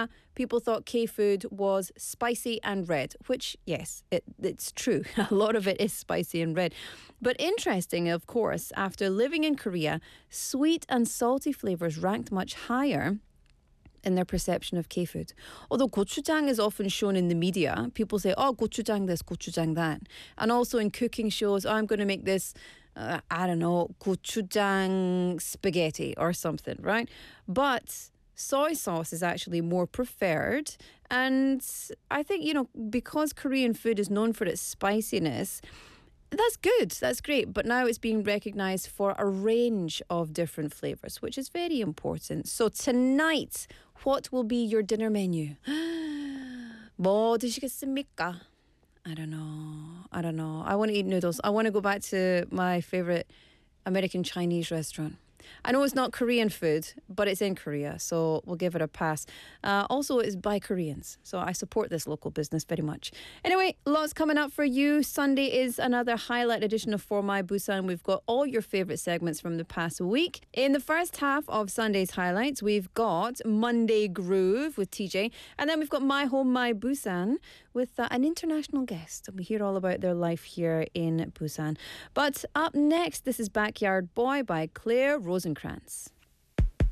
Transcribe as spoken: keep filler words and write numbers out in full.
Korea, people thought K-food was spicy and red, which, yes, it, it's true. A lot of it is spicy and red. But interesting, of course, after living in Korea, sweet and salty flavours ranked much higher in their perception of K-food. Although gochujang is often shown in the media, people say, oh, gochujang this, gochujang that. And also in cooking shows, oh, I'm going to make this, uh, I don't know, gochujang spaghetti or something, right? But soy sauce is actually more preferred. And I think, you know, because Korean food is known for its spiciness, that's good, that's great. But now it's being recognised for a range of different flavours, which is very important. So tonight, what will be your dinner menu? 뭐 드시겠습니까? I don't know. I don't know. I want to eat noodles. I want to go back to my favourite American Chinese restaurant. I know it's not Korean food, but it's in Korea, so we'll give it a pass. Uh, also, it's by Koreans, so I support this local business very much. Anyway, lots coming up for you. Sunday is another highlight edition of For My Busan. We've got all your favourite segments from the past week. In the first half of Sunday's highlights, we've got Monday Groove with T J, and then we've got My Home, My Busan with uh, an international guest. We hear all about their life here in Busan. But up next, this is Backyard Boy by Claire Rosenkrantz.